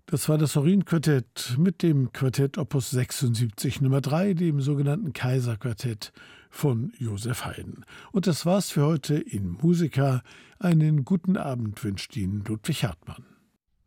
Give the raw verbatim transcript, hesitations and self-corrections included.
Das war das Sorin-Quartett mit dem Quartett Opus sechsundsiebzig Nummer drei, dem sogenannten Kaiserquartett von Joseph Haydn. Und das war's für heute in Musica. Einen guten Abend wünscht Ihnen Ludwig Hartmann.